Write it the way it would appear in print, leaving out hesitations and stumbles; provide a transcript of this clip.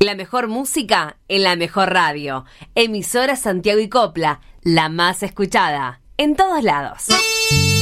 La mejor música en la mejor radio. Emisora Santiago y Copla, la más escuchada, en todos lados.